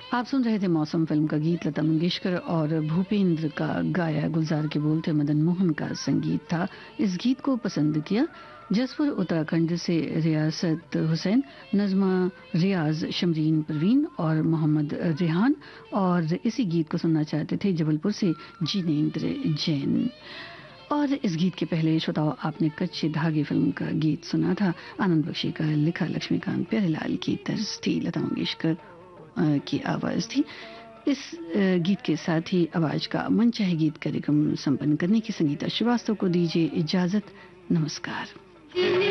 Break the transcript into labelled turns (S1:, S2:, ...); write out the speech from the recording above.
S1: आप सुन रहे थे मौसम फिल्म का गीत। लता मंगेशकर और भूपेंद्र का गाया, गुलजार के बोल थे, मदन मोहन का संगीत था। इस गीत को पसंद किया जसपुर उत्तराखंड से रियासत हुसैन, नजमा रियाज, शमरीन परवीन और मोहम्मद रेहान। और इसी गीत को सुनना चाहते थे जबलपुर से जिनेंद्र जैन। और इस गीत के पहले श्रोताओं, आपने कच्चे धागे फिल्म का गीत सुना था। आनंद बख्शी का लिखा, लक्ष्मीकांत प्यारेलाल की तर्ज थी, लता मंगेशकर की आवाज थी। इस गीत के साथ ही आवाज का मनचाहे गीत कार्यक्रम संपन्न करने की संगीता श्रीवास्तव को दीजिए इजाजत। नमस्कार।